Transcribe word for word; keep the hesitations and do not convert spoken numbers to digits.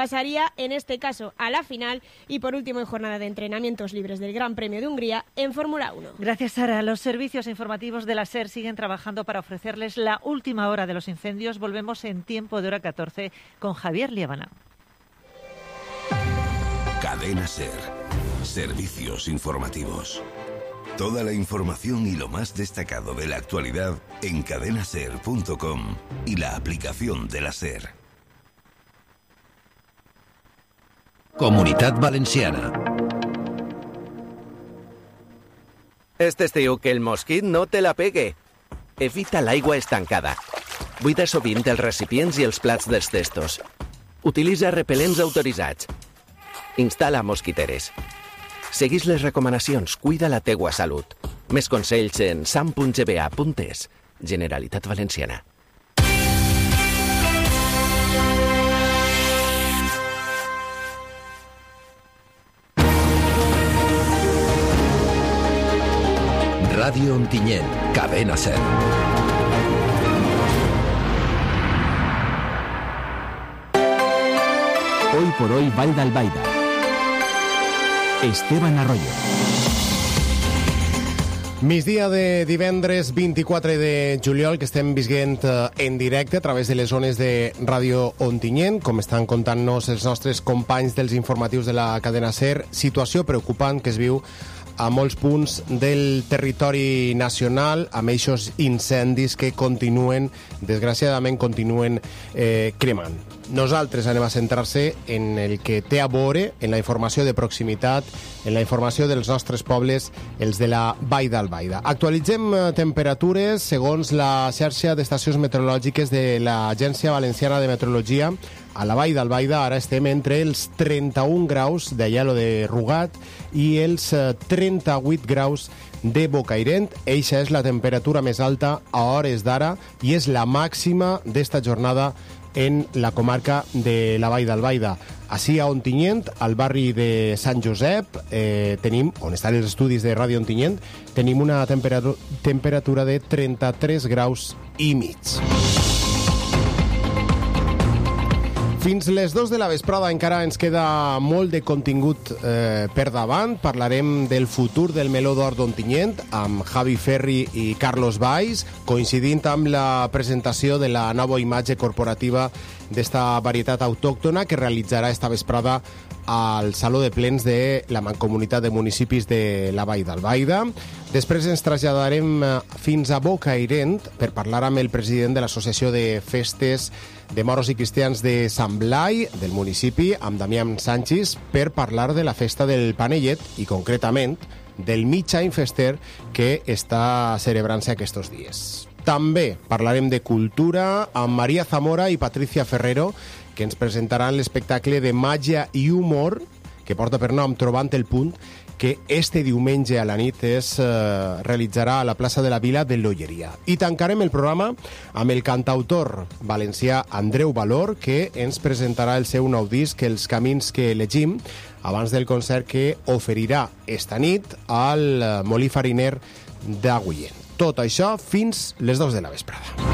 pasaría en este caso a la final y por último en jornada de entrenamientos libres del Gran Premio de Hungría en Fórmula uno. Gracias, Sara. Los servicios informativos de la SER siguen trabajando para ofrecerles la última hora de los incendios. Volvemos en tiempo de hora catorce con Javier Liébana. Cadena SER. Servicios informativos. Toda la información y lo más destacado de la actualidad en cadena ser punto com y la aplicación de la SER. Comunitat Valenciana. Este estiu que el mosquit no te la pegue. Evita l'aigua estancada. Buida sovint els recipients i els plats dels testos. Utilitza repel·lents autoritzats. Instal·la mosquiteres. Seguís les recomanacions, cuida la teua salut. Més consells en sam punt g b a punt e s. Generalitat Valenciana. Ràdio Ontinyent, Cadena SER. Hoy por hoy, Vall d'Albaida. Esteban Arroyo. Migdia de divendres vint-i-quatre de juliol, que estem visquent en directe a través de les zones de Ràdio Ontinyent, com estan contant-nos els nostres companys dels informatius de la cadena SER. Situació preocupant que es viu a molts punts del territori nacional, amb eixos incendis que continuen, desgraciadament, continuen eh, cremant. Nosaltres anem a centrar-se en el que té a veure, en la informació de proximitat, en la informació dels nostres pobles, els de la Vall d'Albaida. Actualitzem temperatures segons la xarxa d'estacions meteorològiques de l'Agència Valenciana de Meteorologia. A la Vall d'Albaida ara estem entre els trenta-un graus de Aielo de Rugat i els trenta-vuit graus de Bocairent. Eixa és la temperatura més alta a hores d'ara i és la màxima d'esta jornada en la comarca de la Vall d'Albaida. Així a Ontinyent, al barri de Sant Josep, eh, tenim, on estan els estudis de Ràdio Ontinyent, tenim una temperatura, temperatura de trenta-tres graus i mig. Fins les dos de la vesprada encara ens queda molt de contingut eh, per davant. Parlarem del futur del meló d'or d'Ontinyent amb Javi Ferri i Carlos Valls, coincidint amb la presentació de la nova imatge corporativa d'esta varietat autòctona que realitzarà esta vesprada al Saló de Plens de la Mancomunitat de Municipis de la Vall d'Albaida. Després ens traslladarem fins a Bocairent per parlar amb el president de l'Associació de Festes de Moros i Cristians de Sant Blai, del municipi, amb Damián Sánchez, per parlar de la festa del Panellet i, concretament, del mig any fester que està celebrant-se aquests dies. També parlarem de cultura amb Maria Zamora i Patricia Ferrero, que ens presentaran l'espectacle de màgia i humor que porta per nom Trobant el Punt, que este diumenge a la nit es eh, realitzarà a la plaça de la Vila de l'Olleria. I tancarem el programa amb el cantautor valencià Andreu Valor, que ens presentarà el seu nou disc, Els camins que elegim, abans del concert que oferirà esta nit al Molí Fariner d'Agullent. Tot això fins les dues de la vesprada.